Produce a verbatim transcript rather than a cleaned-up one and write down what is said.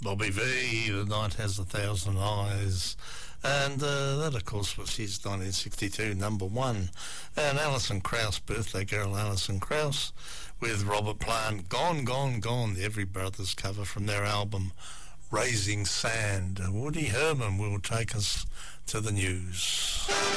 Bobby V, The Night Has a Thousand Eyes. And uh, that, of course, was his nineteen sixty-two number one. And Alison Krauss, birthday girl Alison Krauss, with Robert Plant, Gone, Gone, Gone, the Every Brothers cover from their album Raising Sand. Woody Herman will take us to the news.